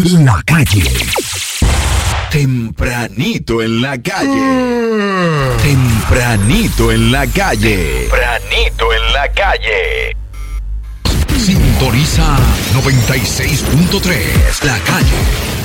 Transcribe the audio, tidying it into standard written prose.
La calle. Tempranito en la calle. Tempranito en la calle. Tempranito en la calle. Sintoniza 96.3 La Calle.